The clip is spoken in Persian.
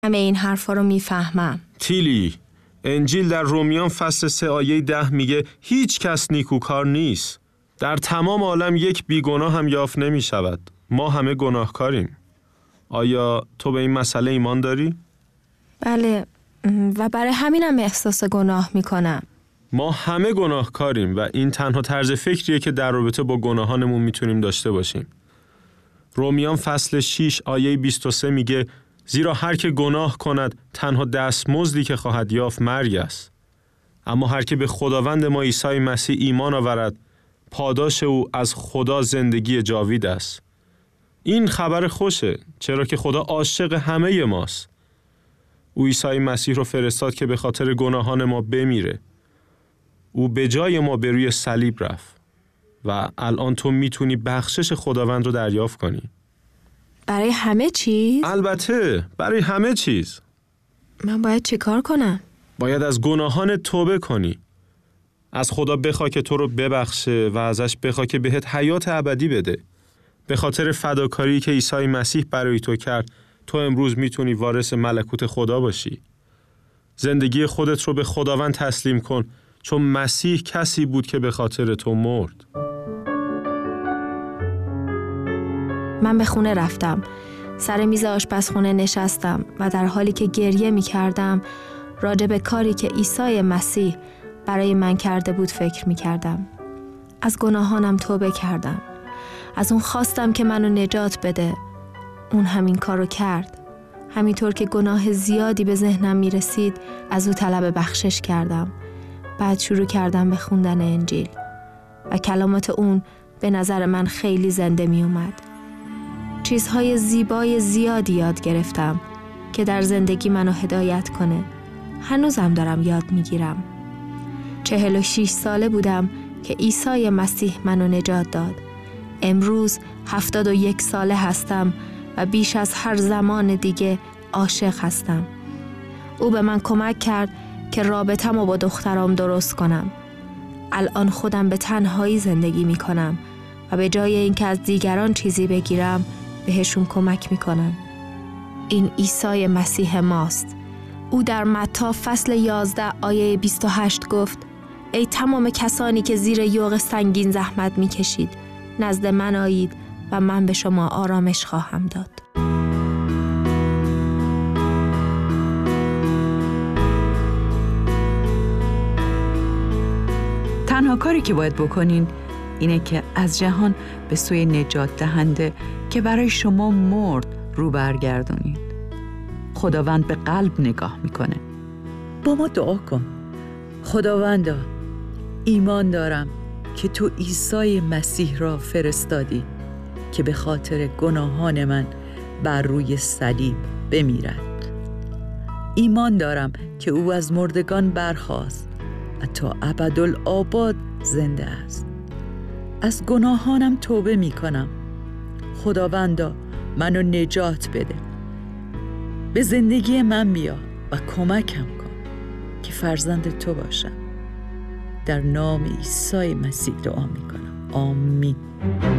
همه این حرفا رو میفهمم. تیلی، انجیل در رومیان فصل 3 آیه 10 میگه هیچ کس نیکوکار نیست. در تمام عالم یک بیگناه هم یافت نمی شود. ما همه گناهکاریم. آیا تو به این مسئله ایمان داری؟ بله، و برای همینم احساس گناه میکنم. ما همه گناهکاریم و این تنها طرز فکریه که در رابطه با گناهانمون میتونیم داشته باشیم. رومیان فصل 6 آیه 23 میگه زیرا هر که گناه کند تنها دستمزدی که خواهد یافت مرگ است. اما هر که به خداوند ما عیسی مسیح ایمان آورد پاداش او از خدا زندگی جاوید است. این خبر خوشه، چرا که خدا عاشق همه ماست. او عیسی مسیح رو فرستاد که به خاطر گناهان ما بمیره. او به جای ما به روی صلیب رفت و الان تو میتونی بخشش خداوند رو دریافت کنی. برای همه چیز؟ البته، برای همه چیز. من باید چه کار کنم؟ باید از گناهان توبه کنی. از خدا بخوا که تو رو ببخشه و ازش بخوا که بهت حیات ابدی بده. به خاطر فداکاری که عیسی مسیح برای تو کرد، تو امروز میتونی وارث ملکوت خدا باشی. زندگی خودت رو به خداوند تسلیم کن، چون مسیح کسی بود که به خاطر تو مرد. من به خونه رفتم. سر میز آشپزخونه نشستم و در حالی که گریه می کردم راجع به کاری که عیسی مسیح برای من کرده بود فکر می کردم. از گناهانم توبه کردم. از اون خواستم که منو نجات بده. اون همین کارو کرد. همینطور که گناه زیادی به ذهنم می رسید از او طلب بخشش کردم. بعد شروع کردم به خوندن انجیل و کلمات اون به نظر من خیلی زنده می اومد. چیزهای زیبای زیادی یاد گرفتم که در زندگی منو هدایت کنه. هنوزم دارم یاد میگیرم. 46 ساله بودم که عیسی مسیح منو نجات داد. امروز 71 ساله هستم و بیش از هر زمان دیگه عاشق هستم. او به من کمک کرد که رابطه‌مو با دخترام درست کنم. الان خودم به تنهایی زندگی میکنم و به جای اینکه از دیگران چیزی بگیرم بهشون کمک میکنم. این عیسی مسیح ماست. او در متی فصل 11 آیه 28 گفت ای تمام کسانی که زیر یوغ سنگین زحمت میکشید نزد من آیید و من به شما آرامش خواهم داد. تنها کاری که باید بکنین اینه که از جهان به سوی نجات دهنده که برای شما مرد رو برگردونید. خداوند به قلب نگاه میکنه. با ما دعا کن. خداوندا، ایمان دارم که تو عیسی مسیح را فرستادی که به خاطر گناهان من بر روی صلیب بمیرد. ایمان دارم که او از مردگان برخاست و تا ابدالآباد زنده است. از گناهانم توبه می کنم. خداوندا منو نجات بده. به زندگی من بیا و کمکم کن که فرزند تو باشم. در نام عیسی مسیح دعا می کنم. آمین.